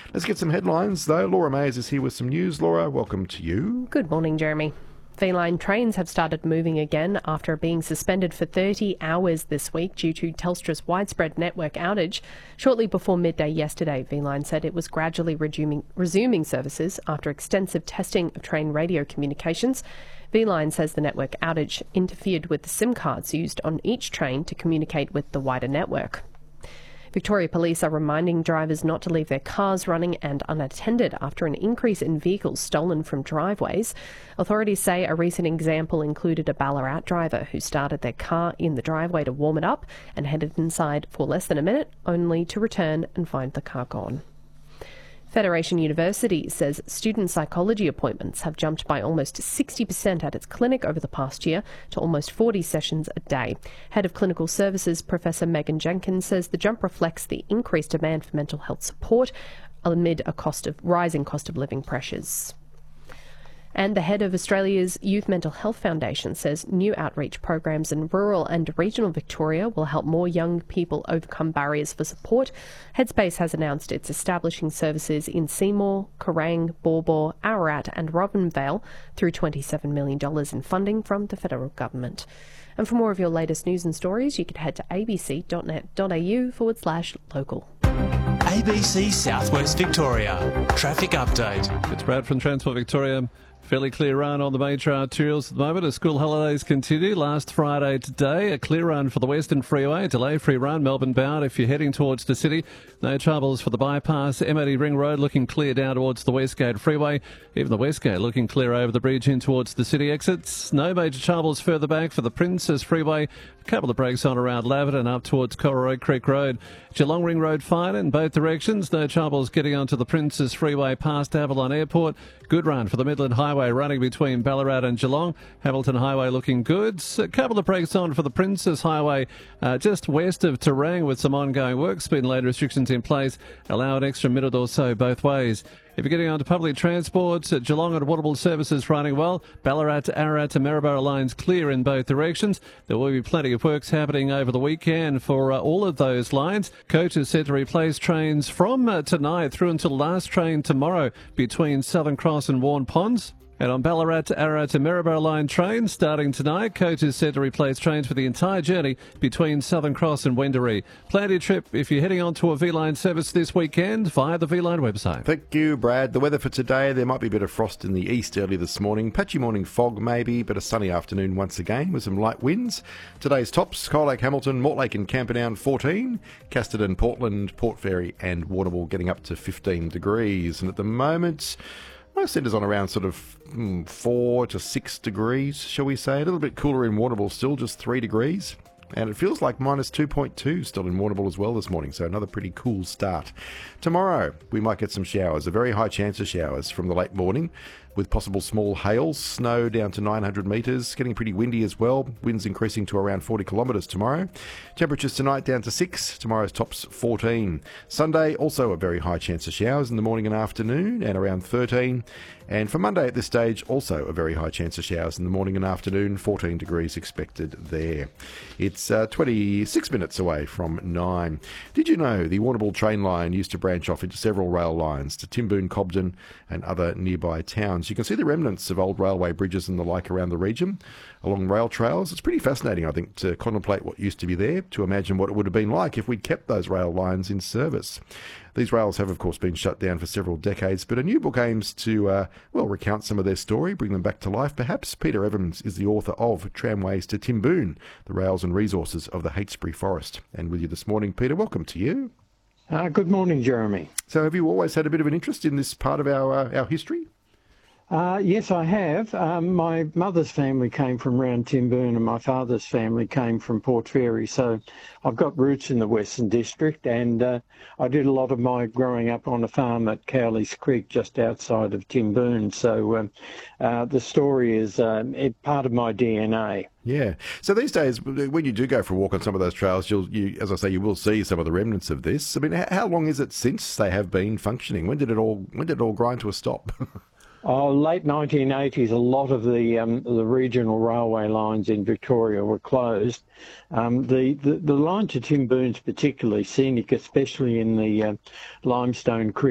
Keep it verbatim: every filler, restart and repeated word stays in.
Let's get some headlines, though. Laura Mayers is here with some news. Laura, welcome to you. Good morning, Jeremy. V-Line trains have started moving again after being suspended for thirty hours this week due to Telstra's widespread network outage. Shortly before midday yesterday, V-Line said it was gradually resuming, resuming services after extensive testing of train radio communications. V-Line says the network outage interfered with the SIM cards used on each train to communicate with the wider network. Victoria Police are reminding drivers not to leave their cars running and unattended after an increase in vehicles stolen from driveways. Authorities say a recent example included a Ballarat driver who started their car in the driveway to warm it up and headed inside for less than a minute, only to return and find the car gone. Federation University says student psychology appointments have jumped by almost sixty percent at its clinic over the past year to almost forty sessions a day. Head of Clinical Services, Professor Megan Jenkins, says the jump reflects the increased demand for mental health support amid a cost of rising cost of living pressures. And the head of Australia's Youth Mental Health Foundation says new outreach programs in rural and regional Victoria will help more young people overcome barriers for support. Headspace has announced it's establishing services in Seymour, Kerrang, Baw Baw, Ararat and Robinvale through twenty-seven million dollars in funding from the federal government. And for more of your latest news and stories, you could head to abc.net.au forward slash local. A B C Southwest Victoria. Traffic update. It's Brad from Transport Victoria. Fairly clear run on the major arterials at the moment as school holidays continue. Last Friday today, a clear run for the Western Freeway, delay-free run, Melbourne bound if you're heading towards the city. No troubles for the bypass. M O D Ring Road looking clear down towards the Westgate Freeway. Even the Westgate looking clear over the bridge in towards the city exits. No major troubles further back for the Princess Freeway. A couple of brakes on around Laverton up towards Cororoy Creek Road. Geelong Ring Road fine in both directions. No troubles getting onto the Princess Freeway past Avalon Airport. Good run for the Midland Highway running between Ballarat and Geelong. Hamilton Highway looking good. A couple of brakes on for the Princess Highway uh, just west of Terang with some ongoing work. Speed and lane restrictions in place. Allow an extra minute or so both ways. If you're getting onto public transport, uh, Geelong and Warrnambool services running well. Ballarat, Ararat and Maryborough lines clear in both directions. There will be plenty of works happening over the weekend for uh, all of those lines. Coach is set to replace trains from uh, tonight through until last train tomorrow between Southern Cross and Warn Ponds. And on Ballarat, Ararat and Maryborough line trains starting tonight, Coach is set to replace trains for the entire journey between Southern Cross and Wendouree. Plan your trip if you're heading on to a V-Line service this weekend via the V-Line website. Thank you, Brad. The weather for today, there might be a bit of frost in the east early this morning. Patchy morning fog maybe, but a sunny afternoon once again with some light winds. Today's tops, Kyle Lake, Hamilton, Mortlake and Camperdown fourteen, Casterton, Portland, Port Fairy and Warrnambool getting up to fifteen degrees. And at the moment, most centres on around sort of mm, four to six degrees, shall we say. A little bit cooler in Warrnambool still, just three degrees. And it feels like minus two point two still in Warrnambool as well this morning, so another pretty cool start. Tomorrow, we might get some showers, a very high chance of showers from the late morning, with possible small hail, snow down to nine hundred metres, getting pretty windy as well. Winds increasing to around forty kilometres tomorrow. Temperatures tonight down to six, tomorrow's tops fourteen. Sunday, also a very high chance of showers in the morning and afternoon, and around thirteen. And for Monday at this stage, also a very high chance of showers in the morning and afternoon, fourteen degrees expected there. It's uh, twenty-six minutes away from nine. Did you know the Warrnambool train line used to branch off into several rail lines to Timboon, Cobden and other nearby towns? You can see the remnants of old railway bridges and the like around the region along rail trails. It's pretty fascinating, I think, to contemplate what used to be there, to imagine what it would have been like if we'd kept those rail lines in service. These rails have, of course, been shut down for several decades, but a new book aims to, uh, well, recount some of their story, bring them back to life, perhaps. Peter Evans is the author of Tramways to Timboon, the Rails and Resources of the Heytesbury Forest. And with you this morning, Peter, welcome to you. Uh, good morning, Jeremy. So have you always had a bit of an interest in this part of our, uh, our history? Uh, yes, I have. Um, my mother's family came from round Timboon and my father's family came from Port Fairy. So I've got roots in the Western District, and uh, I did a lot of my growing up on a farm at Cowleys Creek just outside of Timboon. So um, uh, the story is uh, it, part of my D N A. Yeah. So these days, when you do go for a walk on some of those trails, you'll, you, as I say, you will see some of the remnants of this. I mean, how long is it since they have been functioning? When did it all, when did it all grind to a stop? Oh, late nineteen eighties, a lot of the um, the regional railway lines in Victoria were closed. Um, the, the, the line to Timboon's particularly scenic, especially in the uh, Limestone Creek